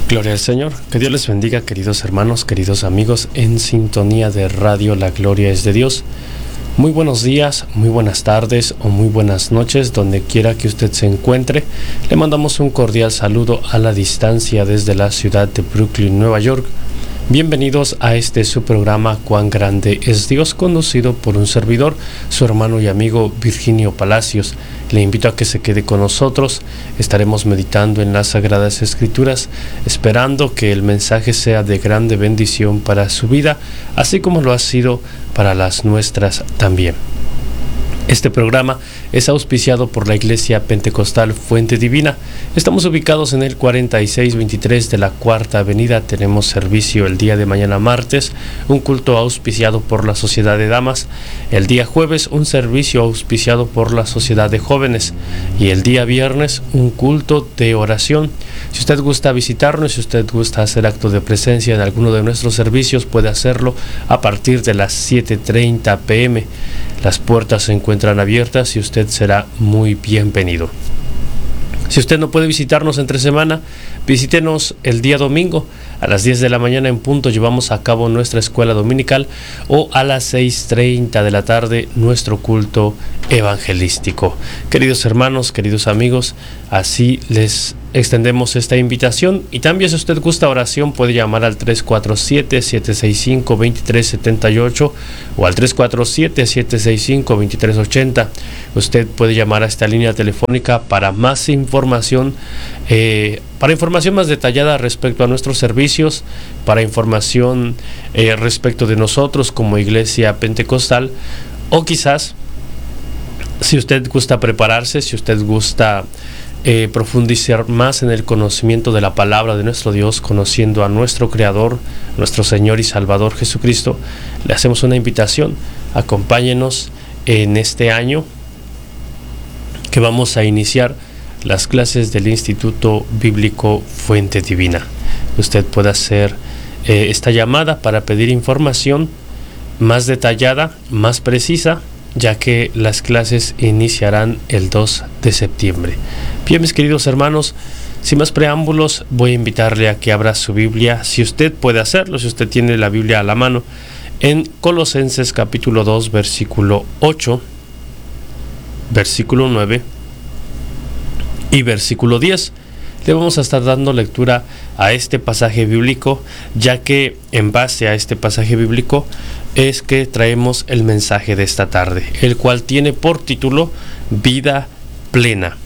Gloria al Señor. Que Dios les bendiga, queridos hermanos, queridos amigos, en sintonía de Radio La Gloria es de Dios. Muy buenos días, muy buenas tardes o muy buenas noches, donde quiera que usted se encuentre. Le mandamos un cordial saludo a la distancia desde la ciudad de Brooklyn, Nueva York. Bienvenidos a su programa Cuán Grande es Dios, conducido por un servidor, su hermano y amigo Virginio Palacios. Le invito a que se quede con nosotros. Estaremos meditando en las Sagradas Escrituras, esperando que el mensaje sea de grande bendición para su vida, así como lo ha sido para las nuestras también. Este programa es auspiciado por la Iglesia Pentecostal Fuente Divina. Estamos ubicados en el 4623 de la Cuarta Avenida. Tenemos servicio el día de mañana martes, un culto auspiciado por la Sociedad de Damas. El día jueves, un servicio auspiciado por la Sociedad de Jóvenes. Y el día viernes, un culto de oración. Si usted gusta visitarnos, si usted gusta hacer acto de presencia en alguno de nuestros servicios, puede hacerlo a partir de las 7:30 p.m. Las puertas se encuentran abiertas y usted será muy bienvenido. Si usted no puede visitarnos entre semana, visítenos el día domingo. A las 10 de la mañana en punto llevamos a cabo nuestra escuela dominical, o a las 6:30 de la tarde nuestro culto evangelístico. Queridos hermanos, queridos amigos, así les extendemos esta invitación. Y también, si usted gusta oración, puede llamar al 347-765-2378 o al 347-765-2380. Usted puede llamar a esta línea telefónica para más información, para información más detallada respecto a nuestros servicios, para información respecto de nosotros como Iglesia Pentecostal, o quizás, si usted gusta prepararse, si usted gusta profundizar más en el conocimiento de la palabra de nuestro Dios, conociendo a nuestro Creador, nuestro Señor y Salvador Jesucristo, le hacemos una invitación. Acompáñenos en este año que vamos a iniciar las clases del Instituto Bíblico Fuente Divina. Usted puede hacer esta llamada para pedir información más detallada, más precisa, ya que las clases iniciarán el 2 de septiembre. Bien, mis queridos hermanos, sin más preámbulos, voy a invitarle a que abra su Biblia, si usted puede hacerlo, si usted tiene la Biblia a la mano, en Colosenses capítulo 2, versículo 8, versículo 9 y versículo 10. Le vamos a estar dando lectura a este pasaje bíblico, ya que en base a este pasaje bíblico es que traemos el mensaje de esta tarde, el cual tiene por título Vida Plena.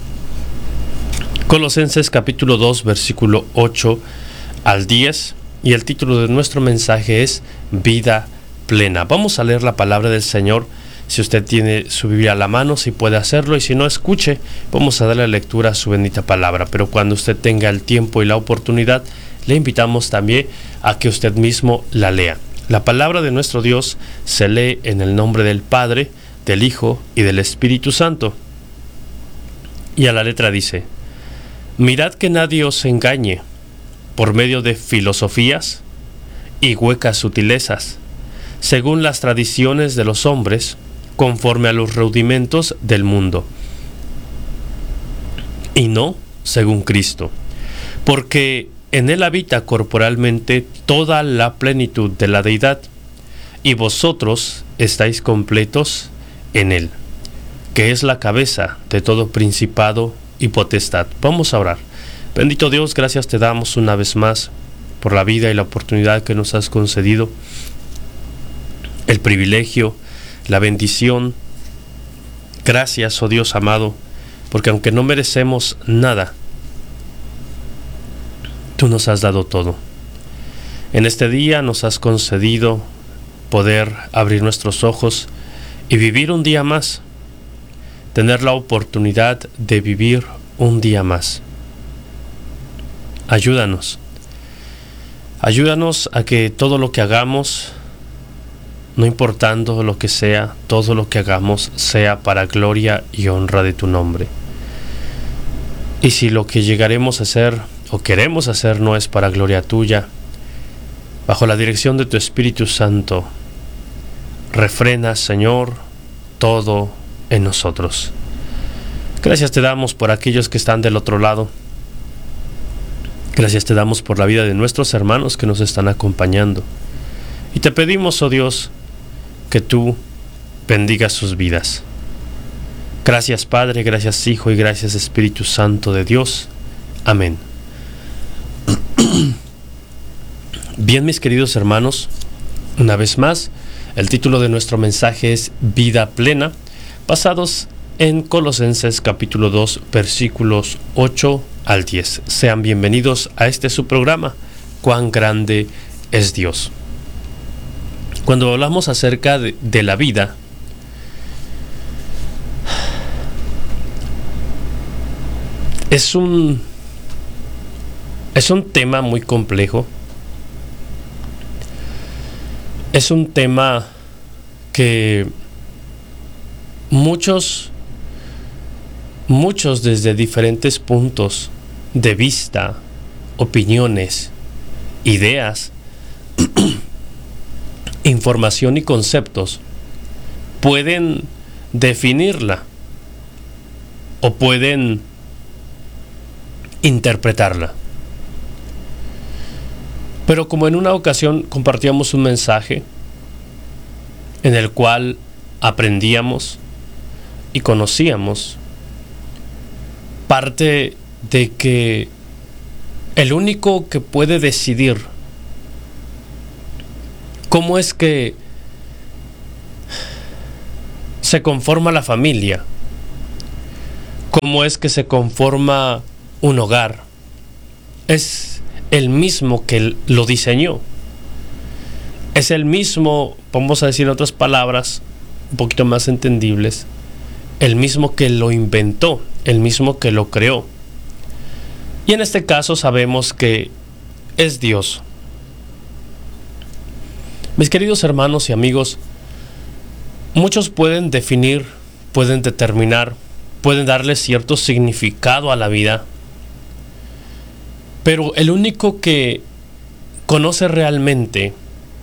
Colosenses capítulo 2, versículo 8 al 10, y el título de nuestro mensaje es Vida Plena. Vamos a leer la palabra del Señor. Si usted tiene su Biblia a la mano, si puede hacerlo, y si no, escuche, vamos a darle lectura a su bendita palabra. Pero cuando usted tenga el tiempo y la oportunidad, le invitamos también a que usted mismo la lea. La palabra de nuestro Dios se lee en el nombre del Padre, del Hijo y del Espíritu Santo. Y a la letra dice: Mirad que nadie os engañe por medio de filosofías y huecas sutilezas, según las tradiciones de los hombres, conforme a los rudimentos del mundo, y no según Cristo, porque en él habita corporalmente toda la plenitud de la deidad, y vosotros estáis completos en él, que es la cabeza de todo principado y potestad. Vamos a orar. Bendito Dios, gracias te damos una vez más por la vida y la oportunidad que nos has concedido, el privilegio, la bendición. Gracias, oh Dios amado, porque aunque no merecemos nada, tú nos has dado todo. En este día nos has concedido poder abrir nuestros ojos y vivir un día más, tener la oportunidad de vivir un día más. Ayúdanos a que todo lo que hagamos, no importando lo que sea, todo lo que hagamos sea para gloria y honra de tu nombre. Y si lo que llegaremos a hacer o queremos hacer no es para gloria tuya, bajo la dirección de tu Espíritu Santo, refrena, Señor, todo en nosotros. Gracias te damos por aquellos que están del otro lado, Gracias te damos por la vida de nuestros hermanos que nos están acompañando. Y te pedimos, oh Dios, que tú bendigas sus vidas. Gracias Padre, gracias Hijo y gracias Espíritu Santo de Dios. Amén. Bien, mis queridos hermanos, una vez más, el título de nuestro mensaje es Vida Plena, basados en Colosenses capítulo 2, versículos 8 al 10. Sean bienvenidos a este su programa, Cuán grande es Dios. Cuando hablamos acerca de la vida, es un tema muy complejo. Es un tema que muchos desde diferentes puntos de vista, opiniones, ideas, información y conceptos pueden definirla o pueden interpretarla. Pero como en una ocasión compartíamos un mensaje en el cual aprendíamos y conocíamos parte de que el único que puede decidir cómo es que se conforma la familia, cómo es que se conforma un hogar, es el mismo que lo diseñó. Es el mismo, vamos a decir en otras palabras, un poquito más entendibles, el mismo que lo inventó, el mismo que lo creó. Y en este caso sabemos que es Dios. Mis queridos hermanos y amigos, muchos pueden definir, pueden determinar, pueden darle cierto significado a la vida, pero el único que conoce realmente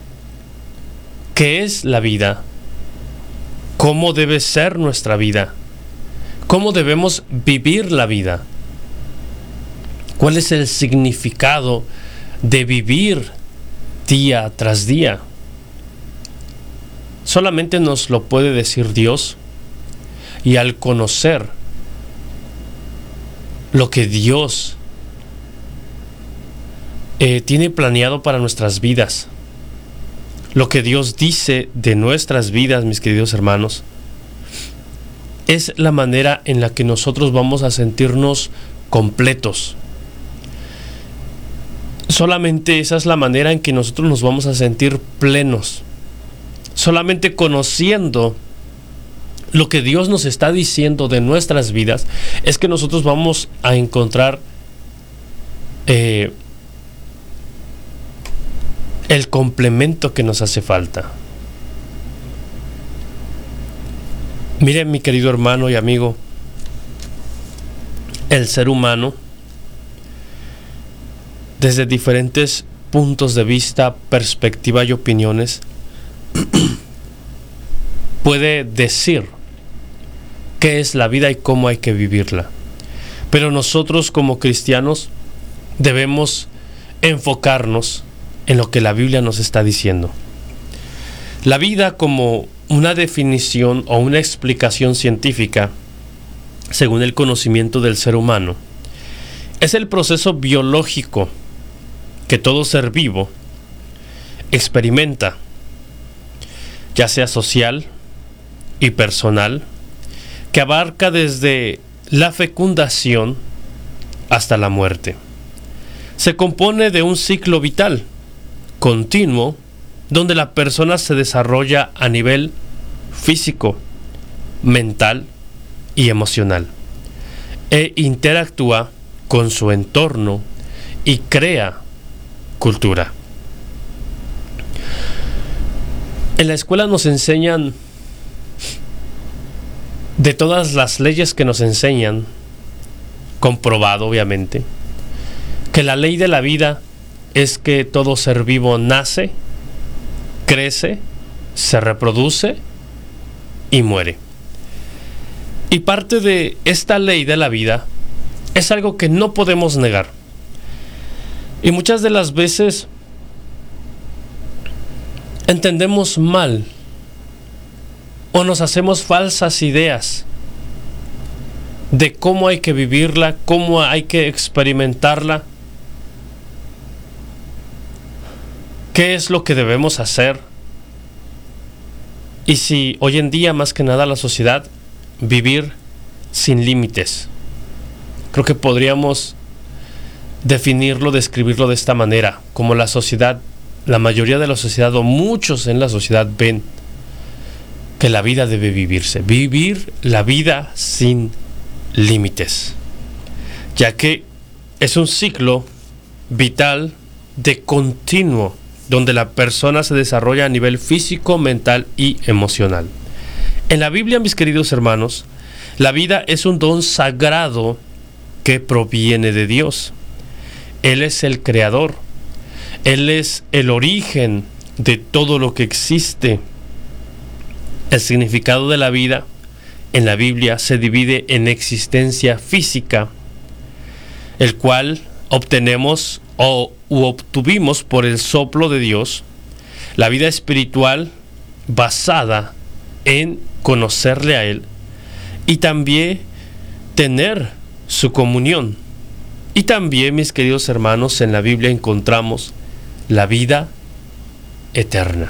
qué es la vida, cómo debe ser nuestra vida, cómo debemos vivir la vida, cuál es el significado de vivir día tras día, solamente nos lo puede decir Dios. Y al conocer lo que Dios tiene planeado para nuestras vidas, lo que Dios dice de nuestras vidas, mis queridos hermanos, es la manera en la que nosotros vamos a sentirnos completos. Solamente esa es la manera en que nosotros nos vamos a sentir plenos. Solamente conociendo lo que Dios nos está diciendo de nuestras vidas es que nosotros vamos a encontrar el complemento que nos hace falta. Miren, mi querido hermano y amigo, el ser humano, desde diferentes puntos de vista, perspectiva y opiniones, puede decir qué es la vida y cómo hay que vivirla. Pero nosotros como cristianos debemos enfocarnos en lo que la Biblia nos está diciendo. La vida, como una definición o una explicación científica, según el conocimiento del ser humano, es el proceso biológico que todo ser vivo experimenta, ya sea social y personal, que abarca desde la fecundación hasta la muerte. Se compone de un ciclo vital continuo donde la persona se desarrolla a nivel físico, mental y emocional, e interactúa con su entorno y crea cultura. En la escuela nos enseñan, de todas las leyes que nos enseñan, comprobado obviamente, que la ley de la vida es que todo ser vivo nace, crece, se reproduce y muere. Y parte de esta ley de la vida es algo que no podemos negar. Y muchas de las veces entendemos mal o nos hacemos falsas ideas de cómo hay que vivirla, cómo hay que experimentarla, qué es lo que debemos hacer. Y si hoy en día, más que nada, la sociedad, vivir sin límites. Creo que podríamos definirlo, describirlo de esta manera, como la sociedad, la mayoría de la sociedad o muchos en la sociedad ven que la vida debe vivirse, vivir la vida sin límites, ya que es un ciclo vital de continuo, donde la persona se desarrolla a nivel físico, mental y emocional. En la Biblia, mis queridos hermanos, la vida es un don sagrado que proviene de Dios. Él es el creador. Él es el origen de todo lo que existe. El significado de la vida en la Biblia se divide en existencia física, el cual obtenemos u obtuvimos por el soplo de Dios, la vida espiritual basada en conocerle a Él y también tener su comunión. Y también, mis queridos hermanos, en la Biblia encontramos la vida eterna.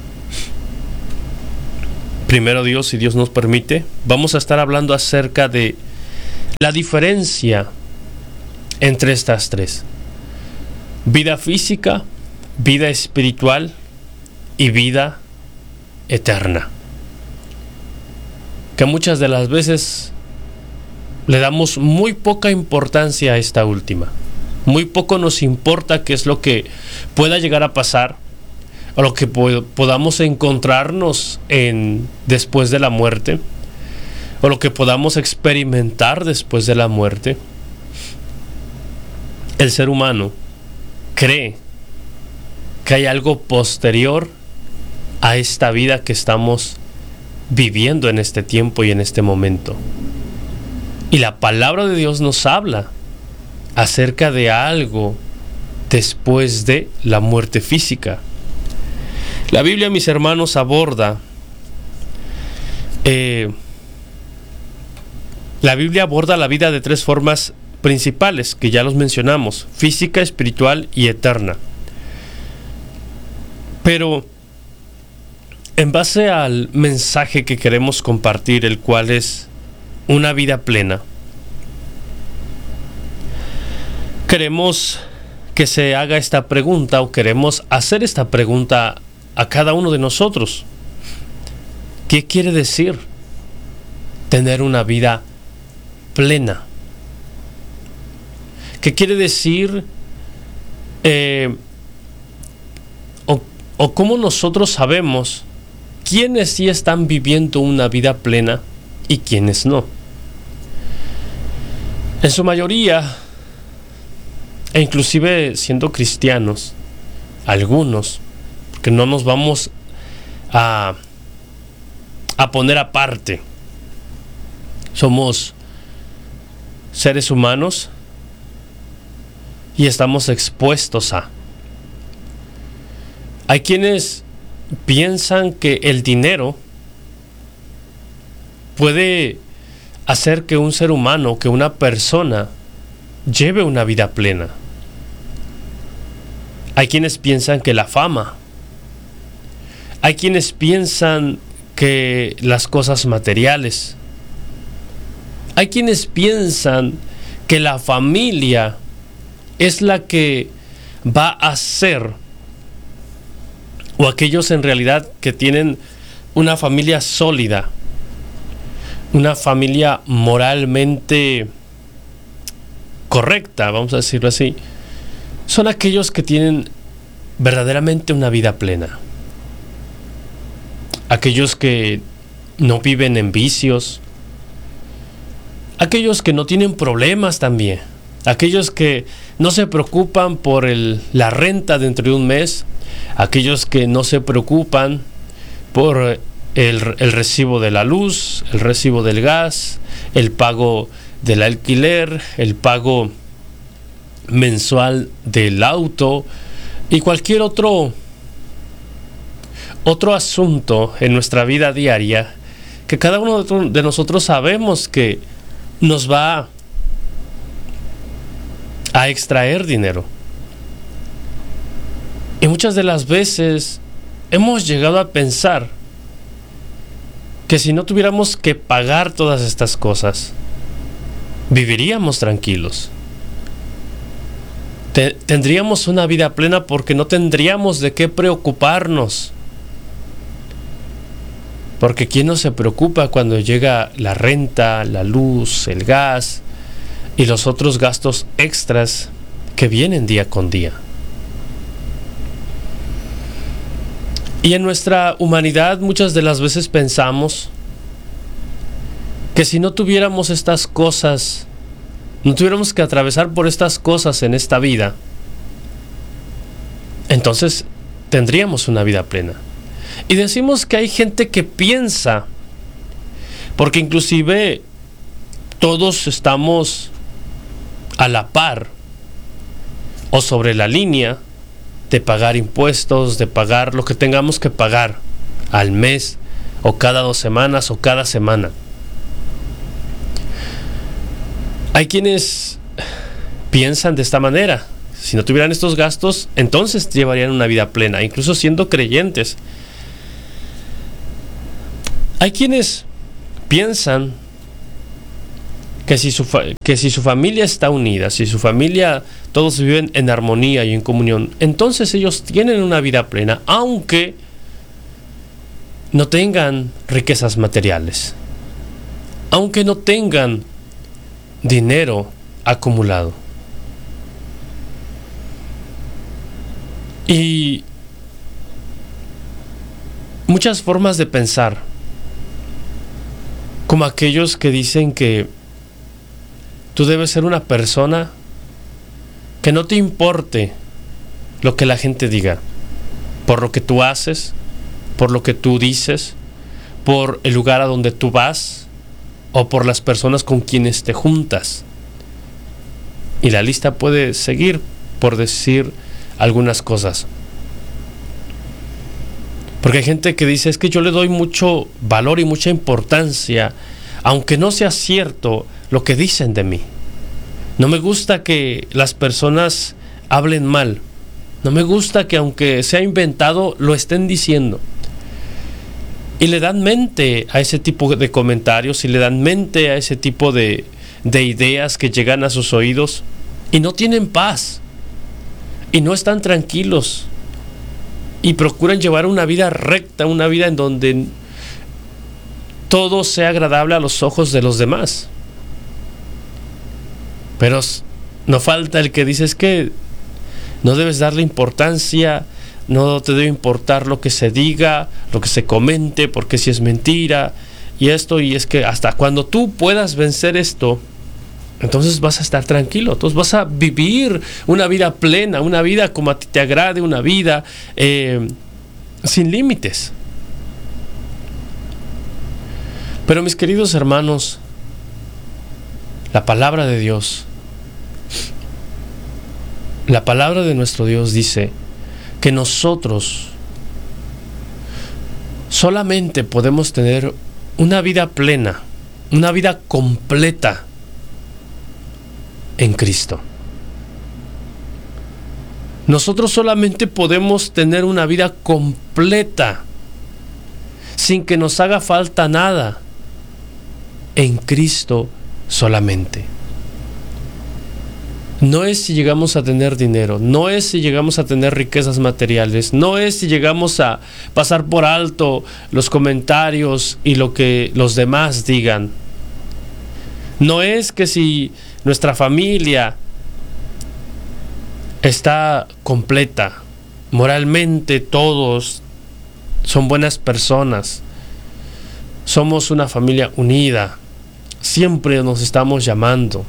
Primero Dios, si Dios nos permite, vamos a estar hablando acerca de la diferencia entre estas tres: vida física, vida espiritual y vida eterna, que muchas de las veces le damos muy poca importancia a esta última. Muy poco nos importa qué es lo que pueda llegar a pasar o lo que podamos encontrarnos después de la muerte, o lo que podamos experimentar después de la muerte. El ser humano cree que hay algo posterior a esta vida que estamos viviendo en este tiempo y en este momento. Y la palabra de Dios nos habla acerca de algo después de la muerte física. La Biblia, mis hermanos, aborda la vida de tres formas principales, que ya los mencionamos: física, espiritual y eterna. Pero en base al mensaje que queremos compartir, el cual es una vida plena, queremos que se haga esta pregunta, o queremos hacer esta pregunta a cada uno de nosotros: ¿qué quiere decir tener una vida plena? ¿Qué quiere decir o cómo nosotros sabemos quiénes sí están viviendo una vida plena y quiénes no? En su mayoría, e inclusive siendo cristianos, algunos, que no nos vamos a poner aparte, somos seres humanos y estamos expuestos a. Hay quienes piensan que el dinero puede hacer que un ser humano, que una persona, lleve una vida plena. Hay quienes piensan que la fama. Hay quienes piensan que las cosas materiales. Hay quienes piensan que la familia es la que va a ser, o aquellos en realidad que tienen una familia sólida, una familia moralmente correcta, vamos a decirlo así, son aquellos que tienen verdaderamente una vida plena. Aquellos que no viven en vicios, aquellos que no tienen problemas también, aquellos que no se preocupan por la renta dentro de un mes, aquellos que no se preocupan por el recibo de la luz, el recibo del gas, el pago del alquiler, el pago mensual del auto y cualquier otro asunto en nuestra vida diaria que cada uno de nosotros sabemos que nos va a extraer dinero. Y muchas de las veces hemos llegado a pensar que si no tuviéramos que pagar todas estas cosas, viviríamos tranquilos. Tendríamos una vida plena porque no tendríamos de qué preocuparnos. Porque ¿quién no se preocupa cuando llega la renta, la luz, el gas y los otros gastos extras que vienen día con día? Y en nuestra humanidad muchas de las veces pensamos que si no tuviéramos estas cosas, no tuviéramos que atravesar por estas cosas en esta vida, entonces tendríamos una vida plena. Y decimos que hay gente que piensa, porque inclusive todos estamos a la par o sobre la línea de pagar impuestos, de pagar lo que tengamos que pagar al mes o cada 2 semanas o cada semana. Hay quienes piensan de esta manera: si no tuvieran estos gastos, entonces llevarían una vida plena, incluso siendo creyentes. Hay quienes piensan que si su familia está unida, si su familia, todos viven en armonía y en comunión, entonces ellos tienen una vida plena, aunque no tengan riquezas materiales, aunque no tengan dinero acumulado. Y muchas formas de pensar, como aquellos que dicen que tú debes ser una persona que no te importe lo que la gente diga, por lo que tú haces, por lo que tú dices, por el lugar a donde tú vas o por las personas con quienes te juntas. Y la lista puede seguir, por decir algunas cosas. Porque hay gente que dice: es que yo le doy mucho valor y mucha importancia, aunque no sea cierto lo que dicen de mí. No me gusta que las personas hablen mal. No me gusta que, aunque sea inventado, lo estén diciendo. Y le dan mente a ese tipo de comentarios, y le dan mente a ese tipo de ideas que llegan a sus oídos, y no tienen paz, y no están tranquilos, y procuran llevar una vida recta, una vida en donde todo sea agradable a los ojos de los demás. Pero no falta el que dice: es que no debes darle importancia, no te debe importar lo que se diga, lo que se comente, porque si es mentira, y esto, y es que hasta cuando tú puedas vencer esto, entonces vas a estar tranquilo, entonces vas a vivir una vida plena, una vida como a ti te agrade, una vida sin límites. Pero mis queridos hermanos, la palabra de Dios, la palabra de nuestro Dios dice que nosotros solamente podemos tener una vida plena, una vida completa en Cristo. Nosotros solamente podemos tener una vida completa sin que nos haga falta nada en Cristo solamente. No es si llegamos a tener dinero, no es si llegamos a tener riquezas materiales, no es si llegamos a pasar por alto los comentarios y lo que los demás digan. No es que si nuestra familia está completa, moralmente todos son buenas personas, somos una familia unida, siempre nos estamos llamando.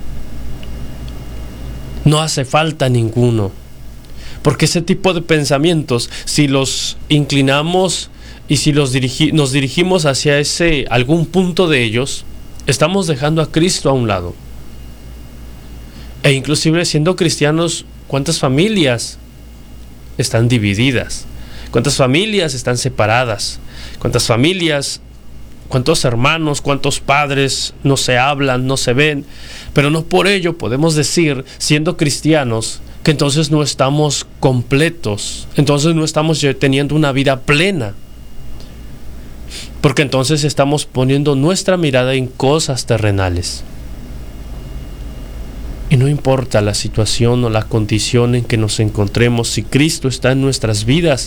No hace falta ninguno, porque ese tipo de pensamientos, si los inclinamos y si nos dirigimos hacia algún punto de ellos, estamos dejando a Cristo a un lado. E inclusive siendo cristianos, ¿cuántas familias están divididas? ¿Cuántas familias están separadas? ¿Cuántas familias, cuántos hermanos, cuántos padres no se hablan, no se ven? Pero no por ello podemos decir, siendo cristianos, que entonces no estamos completos, entonces no estamos teniendo una vida plena. Porque entonces estamos poniendo nuestra mirada en cosas terrenales. Y no importa la situación o la condición en que nos encontremos, si Cristo está en nuestras vidas,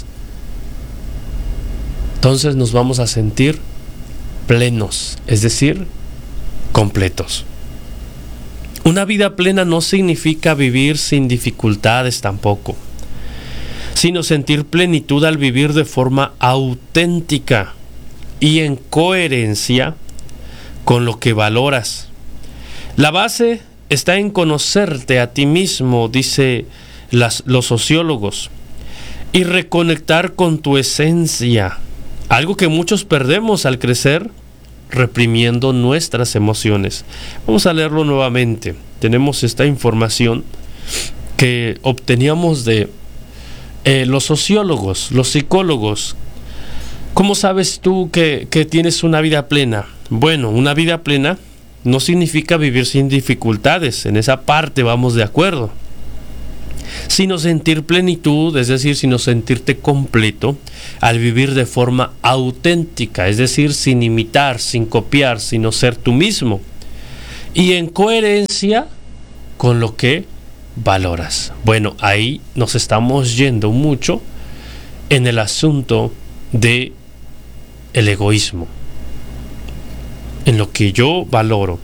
entonces nos vamos a sentir plenos, es decir, completos. Una vida plena no significa vivir sin dificultades tampoco, sino sentir plenitud al vivir de forma auténtica y en coherencia con lo que valoras. La base está en conocerte a ti mismo, dice los sociólogos, y reconectar con tu esencia, algo que muchos perdemos al crecer reprimiendo nuestras emociones. Vamos a leerlo nuevamente. Tenemos esta información que obteníamos de los sociólogos, los psicólogos. ¿Cómo sabes tú que tienes una vida plena? Bueno, una vida plena no significa vivir sin dificultades, en esa parte vamos de acuerdo, sino sentir plenitud, es decir, sino sentirte completo al vivir de forma auténtica, es decir, sin imitar, sin copiar, sino ser tú mismo, y en coherencia con lo que valoras. Bueno, ahí nos estamos yendo mucho en el asunto de el egoísmo, en lo que yo valoro.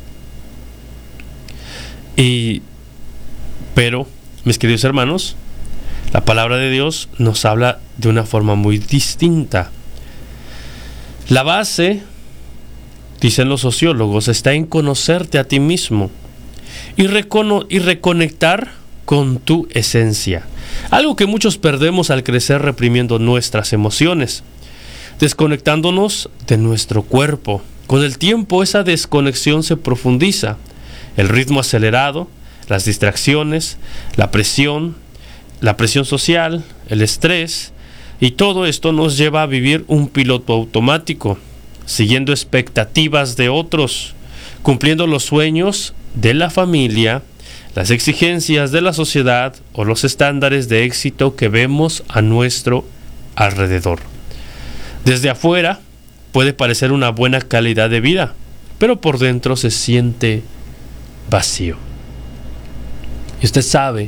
Pero, mis queridos hermanos, la palabra de Dios nos habla de una forma muy distinta. La base, dicen los sociólogos, está en conocerte a ti mismo y reconectar con tu esencia. Algo que muchos perdemos al crecer reprimiendo nuestras emociones, desconectándonos de nuestro cuerpo. Con el tiempo esa desconexión se profundiza. El ritmo acelerado, las distracciones, la presión social, el estrés, y todo esto nos lleva a vivir un piloto automático, siguiendo expectativas de otros, cumpliendo los sueños de la familia, las exigencias de la sociedad o los estándares de éxito que vemos a nuestro alrededor. Desde afuera puede parecer una buena calidad de vida, pero por dentro se siente vacío. Y usted sabe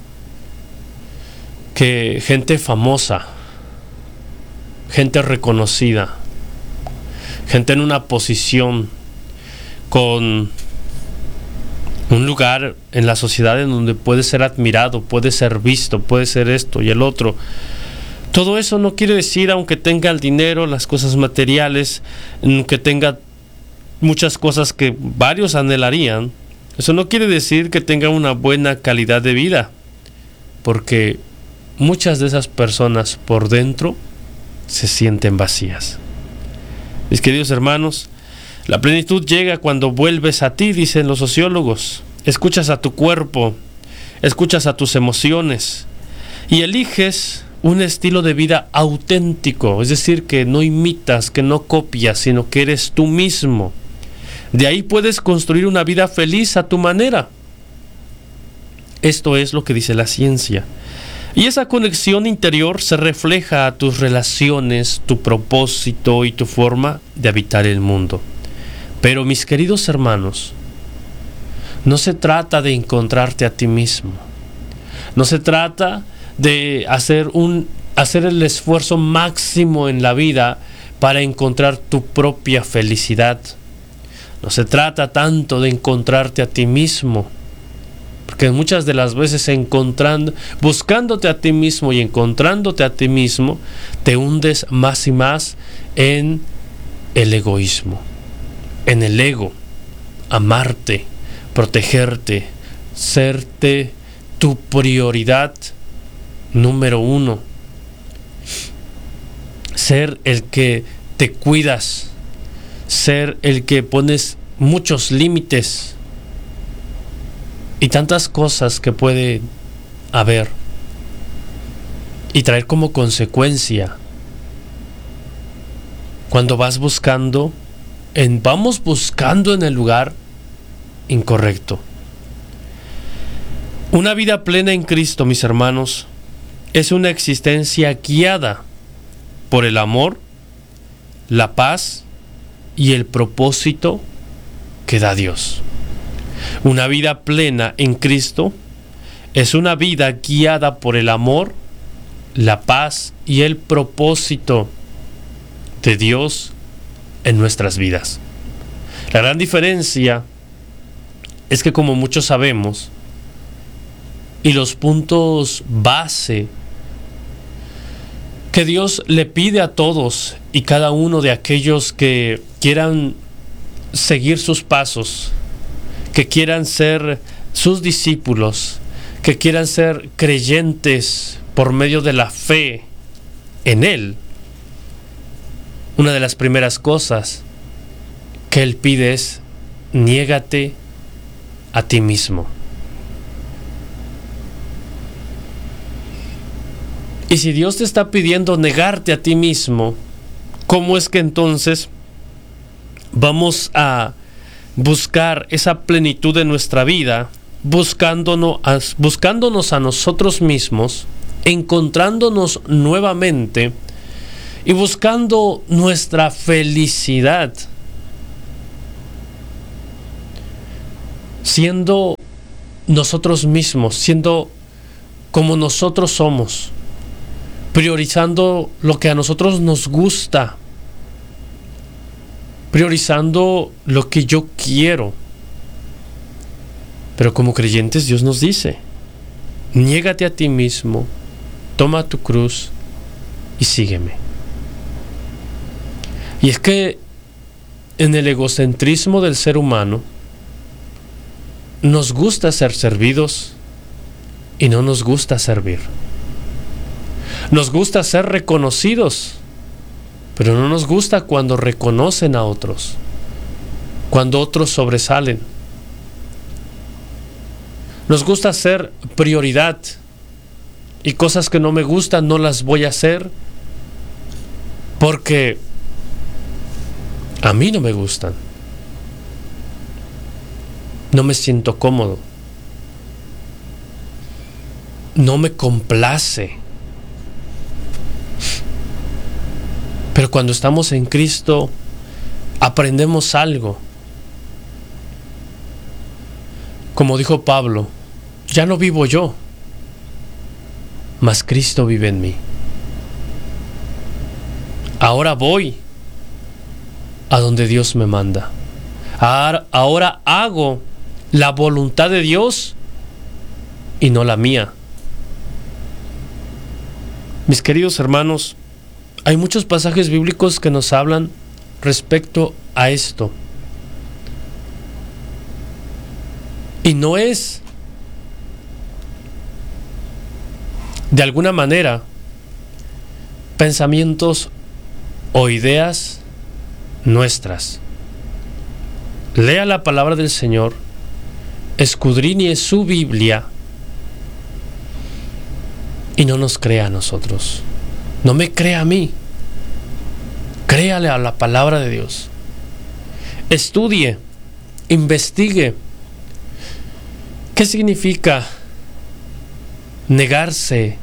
que gente famosa, gente reconocida, gente en una posición con un lugar en la sociedad en donde puede ser admirado, puede ser visto, puede ser esto y el otro. Todo eso no quiere decir, aunque tenga el dinero, las cosas materiales, que tenga muchas cosas que varios anhelarían, eso no quiere decir que tenga una buena calidad de vida, porque muchas de esas personas por dentro se sienten vacías. Mis queridos hermanos, la plenitud llega cuando vuelves a ti, dicen los sociólogos. Escuchas a tu cuerpo, escuchas a tus emociones y eliges un estilo de vida auténtico, es decir, que no imitas, que no copias, sino que eres tú mismo. De ahí puedes construir una vida feliz a tu manera. Esto es lo que dice la ciencia. Y esa conexión interior se refleja a tus relaciones, tu propósito y tu forma de habitar el mundo. Pero mis queridos hermanos, no se trata de encontrarte a ti mismo. No se trata de hacer el esfuerzo máximo en la vida para encontrar tu propia felicidad. No se trata tanto de encontrarte a ti mismo, porque muchas de las veces buscándote a ti mismo y encontrándote a ti mismo, te hundes más y más en el egoísmo, en el ego, amarte, protegerte, serte tu prioridad número uno, ser el que te cuidas, ser el que pones muchos límites. y tantas cosas que puede haber y traer como consecuencia cuando vamos buscando en el lugar incorrecto. Una vida plena en Cristo, mis hermanos, es una existencia guiada por el amor, la paz y el propósito que da Dios. Una vida plena en Cristo es una vida guiada por el amor, la paz y el propósito de Dios en nuestras vidas. La gran diferencia es que, como muchos sabemos, y los puntos base que Dios le pide a todos y cada uno de aquellos que quieran seguir sus pasos, que quieran ser sus discípulos, que quieran ser creyentes por medio de la fe en Él, una de las primeras cosas que Él pide es: niégate a ti mismo. Y si Dios te está pidiendo negarte a ti mismo, ¿cómo es que entonces vamos a buscar esa plenitud de nuestra vida, buscándonos a nosotros mismos, encontrándonos nuevamente y buscando nuestra felicidad, siendo nosotros mismos, siendo como nosotros somos, priorizando lo que a nosotros nos gusta, priorizando lo que yo quiero? Pero como creyentes, Dios nos dice: niégate a ti mismo, toma tu cruz y sígueme. Y es que en el egocentrismo del ser humano nos gusta ser servidos y no nos gusta servir. Nos gusta ser reconocidos, pero no nos gusta cuando reconocen a otros, cuando otros sobresalen. Nos gusta ser prioridad, y cosas que no me gustan no las voy a hacer porque a mí no me gustan. No me siento cómodo. No me complace. Pero cuando estamos en Cristo, aprendemos algo. Como dijo Pablo: ya no vivo yo, mas Cristo vive en mí. Ahora voy a donde Dios me manda. Ahora hago la voluntad de Dios y no la mía. Mis queridos hermanos, hay muchos pasajes bíblicos que nos hablan respecto a esto. Y no es, de alguna manera, pensamientos o ideas nuestras. Lea la palabra del Señor, escudriñe su Biblia y no nos crea a nosotros. No me crea a mí. Créale a la palabra de Dios. Estudie, investigue. ¿Qué significa negarse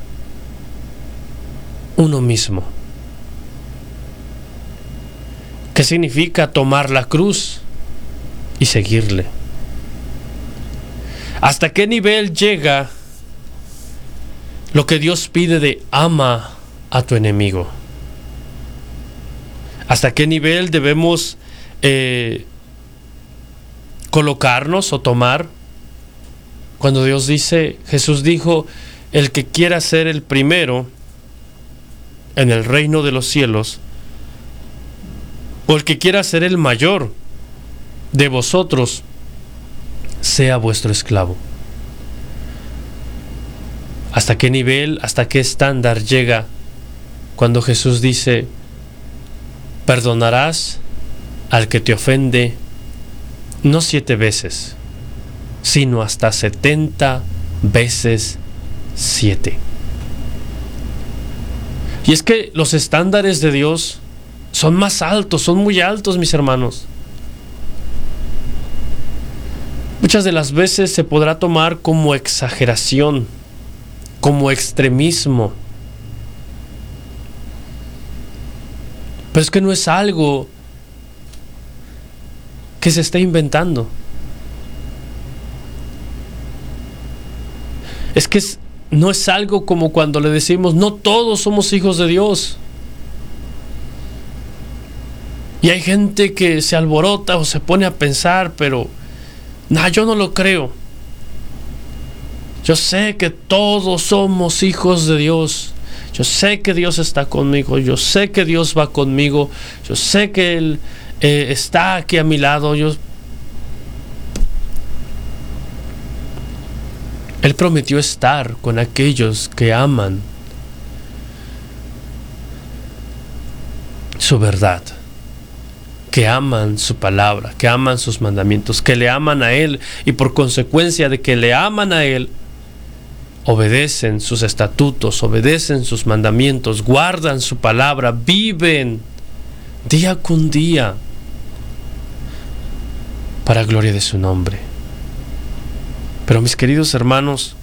uno mismo? ¿Qué significa tomar la cruz y seguirle? ¿Hasta qué nivel llega lo que Dios pide de ama a tu enemigo? ¿Hasta qué nivel debemos colocarnos o tomar? Cuando Dios dice, Jesús dijo: el que quiera ser el primero en el reino de los cielos, o el que quiera ser el mayor de vosotros, sea vuestro esclavo. ¿Hasta qué nivel, hasta qué estándar llega cuando Jesús dice: perdonarás al que te ofende no 7 veces, sino hasta 70 veces 7. Y es que los estándares de Dios son más altos, son muy altos, mis hermanos. Muchas de las veces se podrá tomar como exageración, como extremismo. Pero es que no es algo que se esté inventando. Es que no es algo como cuando le decimos, no todos somos hijos de Dios. Y hay gente que se alborota o se pone a pensar, pero yo no lo creo. Yo sé que todos somos hijos de Dios. Yo sé que Dios está conmigo. Yo sé que Dios va conmigo. Yo sé que Él está aquí a mi lado. Él prometió estar con aquellos que aman su verdad, que aman su palabra, que aman sus mandamientos, que le aman a Él, y por consecuencia de que le aman a Él, obedecen sus estatutos, obedecen sus mandamientos, guardan su palabra, viven día con día para gloria de su nombre. Pero mis queridos hermanos,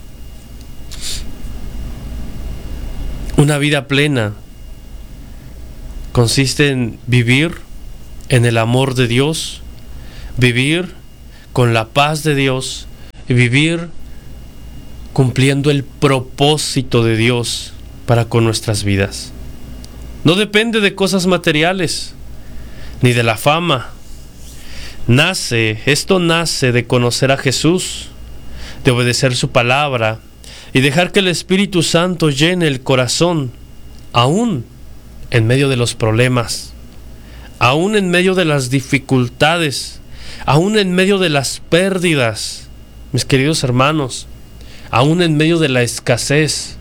una vida plena consiste en vivir en el amor de Dios, vivir con la paz de Dios y vivir cumpliendo el propósito de Dios para con nuestras vidas. No depende de cosas materiales, ni de la fama. Esto nace de conocer a Jesús, de obedecer su palabra y dejar que el Espíritu Santo llene el corazón, aún en medio de los problemas, aún en medio de las dificultades, aún en medio de las pérdidas, mis queridos hermanos, aún en medio de la escasez,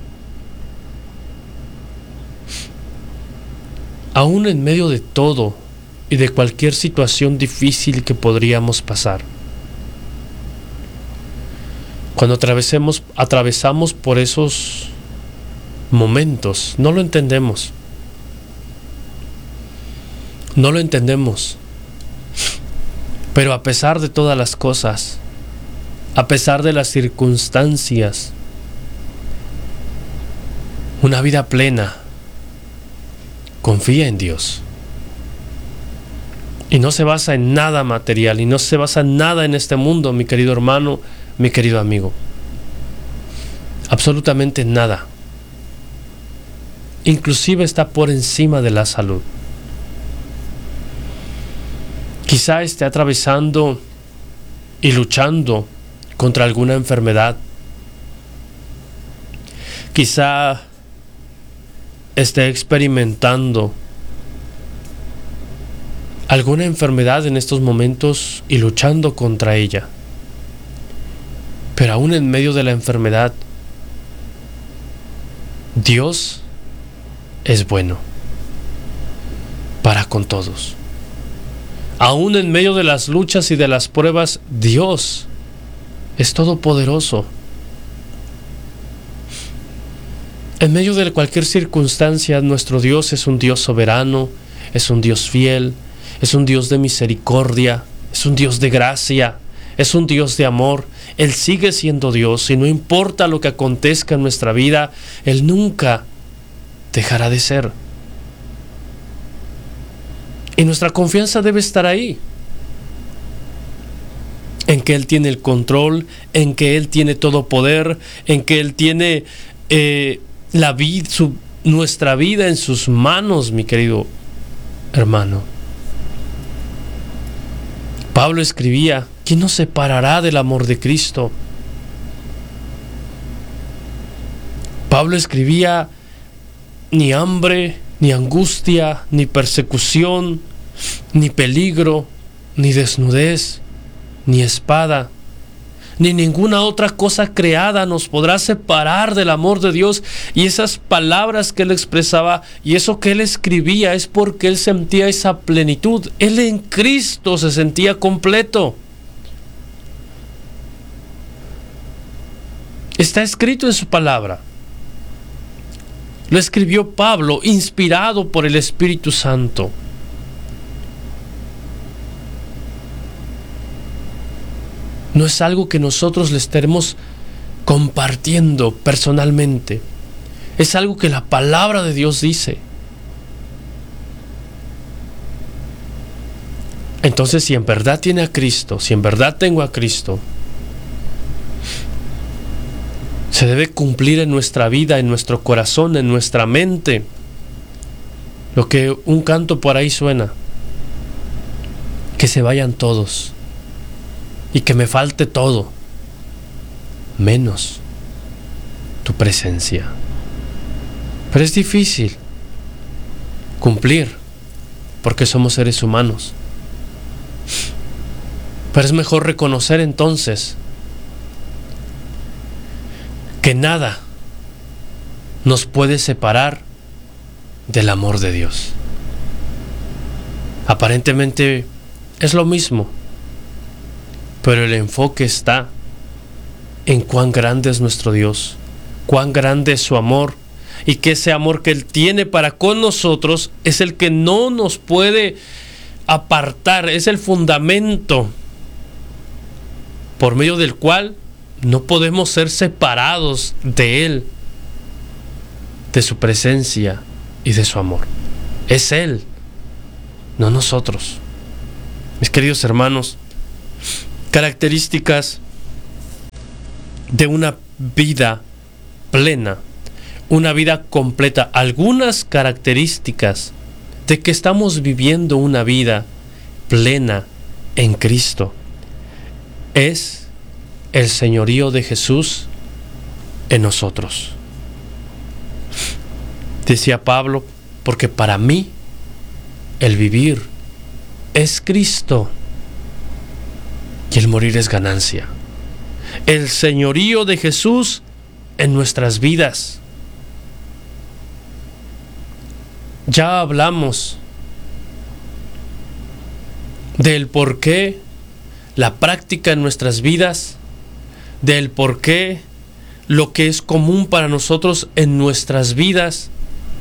aún en medio de todo y de cualquier situación difícil que podríamos pasar. Cuando atravesamos por esos momentos, no lo entendemos. No lo entendemos. Pero a pesar de todas las cosas, a pesar de las circunstancias, una vida plena confía en Dios. Y no se basa en nada material, y no se basa en nada en este mundo, mi querido hermano, mi querido amigo. Absolutamente nada. Inclusive está por encima de la salud. Quizá esté atravesando y luchando contra alguna enfermedad. Quizá esté experimentando alguna enfermedad en estos momentos y luchando contra ella. Pero aún en medio de la enfermedad, Dios es bueno para con todos. Aún en medio de las luchas y de las pruebas, Dios es todopoderoso. En medio de cualquier circunstancia, nuestro Dios es un Dios soberano, es un Dios fiel, es un Dios de misericordia, es un Dios de gracia, es un Dios de amor. Él sigue siendo Dios y no importa lo que acontezca en nuestra vida, Él nunca dejará de ser. Y nuestra confianza debe estar ahí, en que Él tiene el control, en que Él tiene todo poder, en que Él tiene nuestra vida en sus manos, mi querido hermano. Pablo escribía: ¿quién nos separará del amor de Cristo? Pablo escribía: ni hambre, ni angustia, ni persecución, ni peligro, ni desnudez, ni espada, ni ninguna otra cosa creada nos podrá separar del amor de Dios. Y esas palabras que él expresaba y eso que él escribía es porque él sentía esa plenitud. Él en Cristo se sentía completo. Está escrito en su palabra. Lo escribió Pablo, inspirado por el Espíritu Santo. No es algo que nosotros le estaremos compartiendo personalmente. Es algo que la palabra de Dios dice. Entonces, si en verdad tiene a Cristo, si en verdad tengo a Cristo, se debe cumplir en nuestra vida, en nuestro corazón, en nuestra mente, lo que un canto por ahí suena: que se vayan todos y que me falte todo, menos tu presencia. Pero es difícil cumplir, porque somos seres humanos. Pero es mejor reconocer entonces que nada nos puede separar del amor de Dios. Aparentemente es lo mismo, pero el enfoque está en cuán grande es nuestro Dios, cuán grande es su amor, y que ese amor que Él tiene para con nosotros es el que no nos puede apartar, es el fundamento por medio del cual no podemos ser separados de Él, de su presencia y de su amor. Es Él, no nosotros. Mis queridos hermanos, características de una vida plena, una vida completa, algunas características de que estamos viviendo una vida plena en Cristo. Es el señorío de Jesús en nosotros. Decía Pablo, porque para mí el vivir es Cristo y el morir es ganancia. El señorío de Jesús en nuestras vidas. Ya hablamos del por qué la práctica en nuestras vidas, del por qué lo que es común para nosotros en nuestras vidas,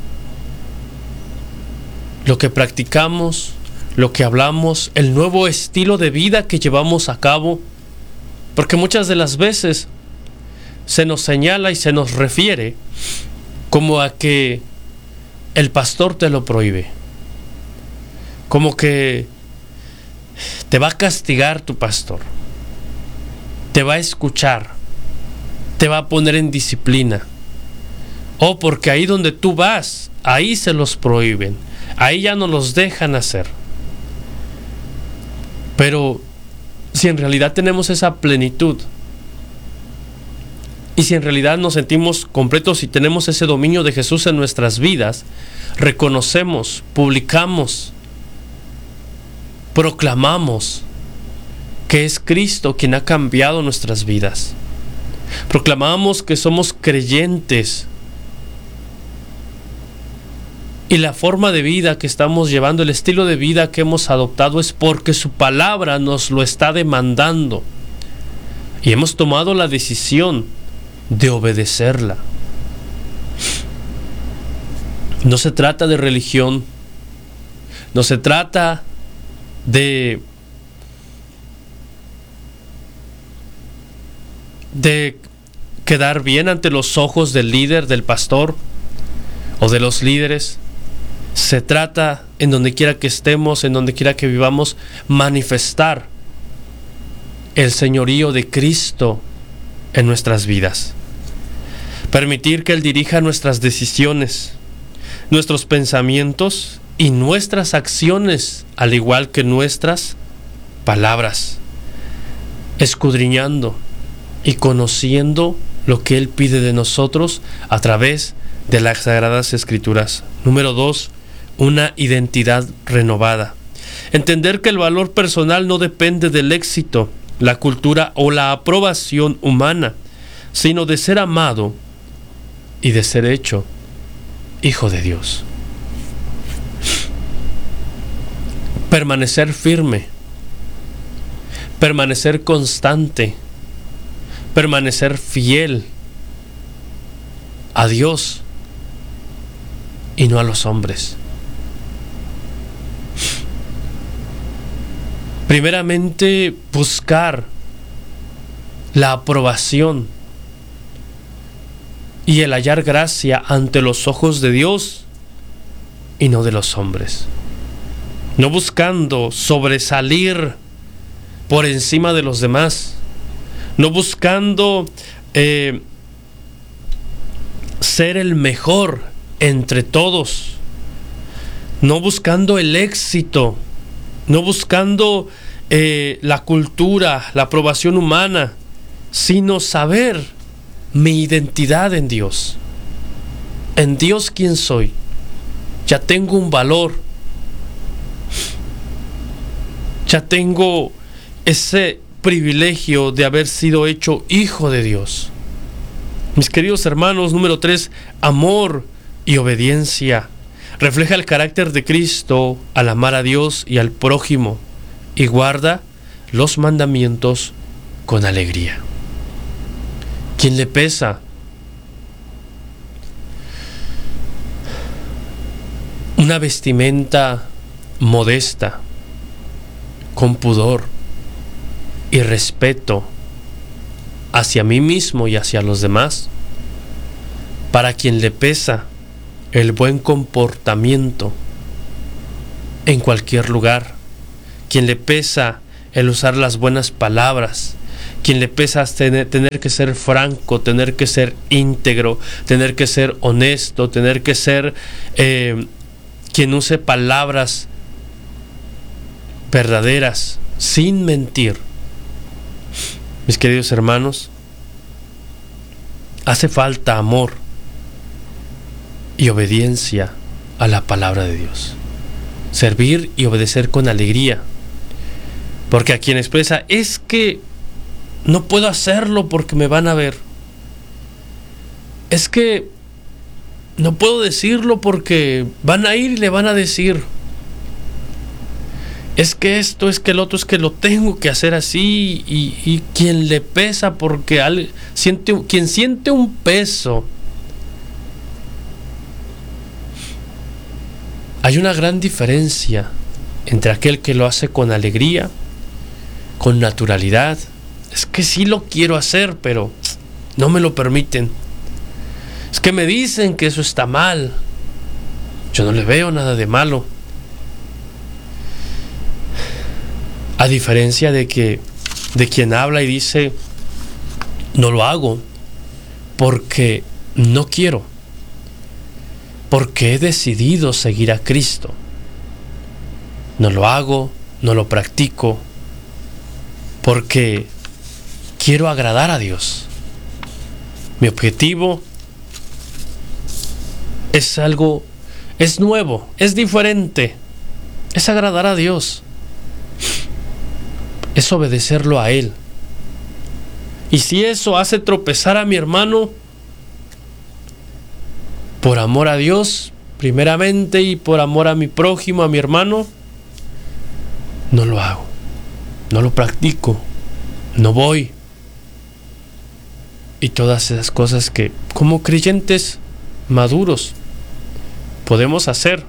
lo que practicamos, lo que hablamos, el nuevo estilo de vida que llevamos a cabo, porque muchas de las veces se nos señala y se nos refiere como a que el pastor te lo prohíbe, como que te va a castigar tu pastor, te va a escuchar, te va a poner en disciplina, o porque ahí donde tú vas, ahí se los prohíben, ahí ya no los dejan hacer. Pero si en realidad tenemos esa plenitud, y si en realidad nos sentimos completos y tenemos ese dominio de Jesús en nuestras vidas, reconocemos, publicamos, proclamamos que es Cristo quien ha cambiado nuestras vidas. Proclamamos que somos creyentes y la forma de vida que estamos llevando, el estilo de vida que hemos adoptado, es porque su palabra nos lo está demandando y hemos tomado la decisión de obedecerla. No se trata de religión, no se trata de quedar bien ante los ojos del líder, del pastor o de los líderes. Se trata, en donde quiera que estemos, en donde quiera que vivamos, manifestar el señorío de Cristo en nuestras vidas. Permitir que Él dirija nuestras decisiones, nuestros pensamientos y nuestras acciones, al igual que nuestras palabras, escudriñando y conociendo lo que Él pide de nosotros a través de las Sagradas Escrituras. Número 2, una identidad renovada. Entender que el valor personal no depende del éxito, la cultura o la aprobación humana, sino de ser amado y de ser hecho hijo de Dios. Permanecer firme, permanecer constante, permanecer fiel a Dios y no a los hombres. Primeramente, buscar la aprobación y el hallar gracia ante los ojos de Dios y no de los hombres. No buscando sobresalir por encima de los demás. No buscando ser el mejor entre todos. No buscando el éxito. No buscando la cultura, la aprobación humana, sino saber mi identidad en Dios. En Dios, ¿quién soy? Ya tengo un valor. Ya tengo ese privilegio de haber sido hecho hijo de Dios. Mis queridos hermanos, número 3, amor y obediencia. Refleja el carácter de Cristo al amar a Dios y al prójimo y guarda los mandamientos con alegría. ¿Quién le pesa? Una vestimenta modesta, con pudor y respeto hacia mí mismo y hacia los demás. Para quien le pesa el buen comportamiento en cualquier lugar, quien le pesa el usar las buenas palabras, quien le pesa tener que ser franco, tener que ser íntegro, tener que ser honesto, tener que ser quien use palabras verdaderas, sin mentir. Mis queridos hermanos, hace falta amor y obediencia a la palabra de Dios. Servir y obedecer con alegría. Porque a quien expresa, es que no puedo hacerlo porque me van a ver. Es que no puedo decirlo porque van a ir y le van a decir. Es que esto, es que el otro, es que lo tengo que hacer así. Y quien le pesa porque quien siente un peso. Hay una gran diferencia entre aquel que lo hace con alegría, con naturalidad. Es que sí lo quiero hacer, pero no me lo permiten. Es que me dicen que eso está mal. Yo no le veo nada de malo. A diferencia de quien habla y dice, no lo hago porque no quiero. Porque he decidido seguir a Cristo. No lo hago, no lo practico, porque quiero agradar a Dios. Mi objetivo es nuevo, es diferente, es agradar a Dios, es obedecerlo a Él. Y si eso hace tropezar a mi hermano, por amor a Dios, primeramente, y por amor a mi prójimo, a mi hermano, no lo hago, no lo practico, no voy. Y todas esas cosas que, como creyentes maduros, podemos hacer,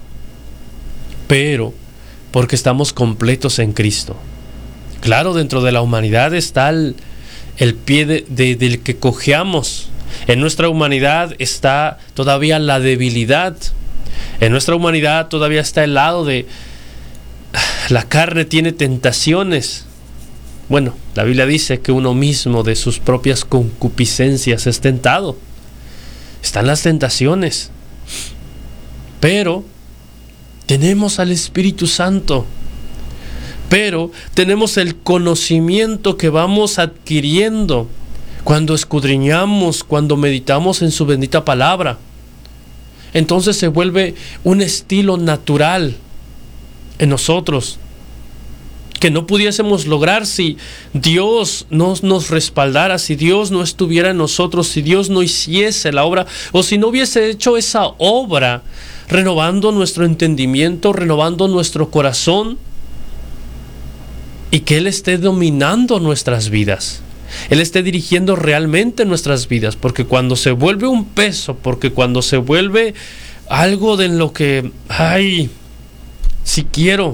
pero porque estamos completos en Cristo. Claro, dentro de la humanidad está el pie del que cojeamos. En nuestra humanidad está todavía la debilidad. En nuestra humanidad todavía está el lado de la carne, tiene tentaciones. Bueno, la Biblia dice que uno mismo de sus propias concupiscencias es tentado. Están las tentaciones. Pero tenemos al Espíritu Santo. Pero tenemos el conocimiento que vamos adquiriendo cuando escudriñamos, cuando meditamos en su bendita palabra. Entonces se vuelve un estilo natural en nosotros que no pudiésemos lograr si Dios no nos respaldara, si Dios no estuviera en nosotros, si Dios no hiciese la obra, o si no hubiese hecho esa obra renovando nuestro entendimiento, renovando nuestro corazón, y que Él esté dominando nuestras vidas. Él esté dirigiendo realmente nuestras vidas, porque cuando se vuelve un peso, porque cuando se vuelve algo de lo que, si quiero,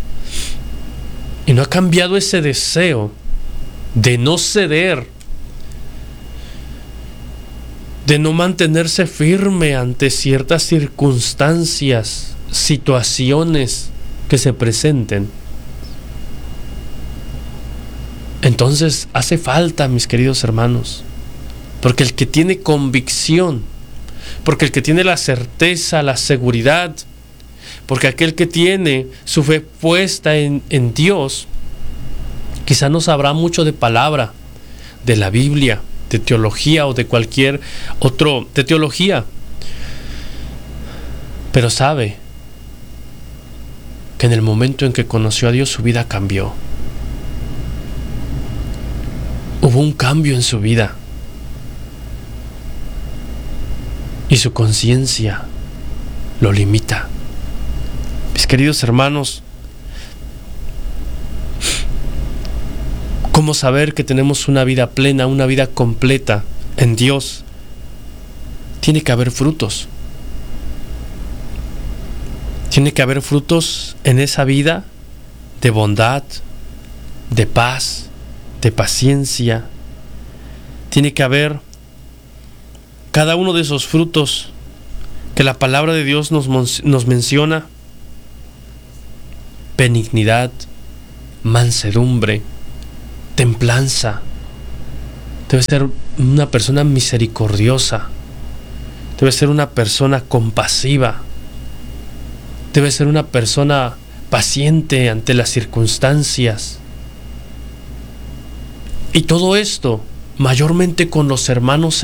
y no ha cambiado ese deseo de no ceder, de no mantenerse firme ante ciertas circunstancias, situaciones que se presenten, entonces hace falta, mis queridos hermanos, porque el que tiene convicción, porque el que tiene la certeza, la seguridad, porque aquel que tiene su fe puesta en Dios, quizá no sabrá mucho de palabra, de la Biblia, de teología o de cualquier otro, de teología, pero sabe que en el momento en que conoció a Dios su vida cambió. Hubo un cambio en su vida y su conciencia lo limita. Mis queridos hermanos, ¿cómo saber que tenemos una vida plena, una vida completa en Dios? Tiene que haber frutos. Tiene que haber frutos en esa vida de bondad, de paz, de paciencia. Tiene que haber cada uno de esos frutos que la palabra de Dios nos menciona: benignidad, mansedumbre, templanza. Debe ser una persona misericordiosa, debe ser una persona compasiva, debe ser una persona paciente ante las circunstancias. Y todo esto mayormente con los hermanos